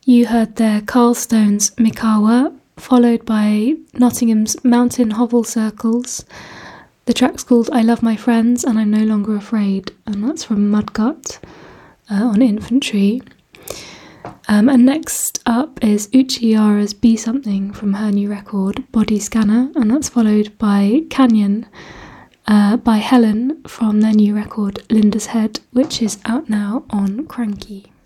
You heard there Carl Stone's Mikawa, followed by Nottingham's Mountain Hovel Circles. The track's called I Love My Friends and I'm No Longer Afraid, and that's from Mudgut on Infantry. And next up is Uchihara's Be Something from her new record, Body Scanner, and that's followed by Canyon by Helen from their new record, Linda's Head, which is out now on Cranky.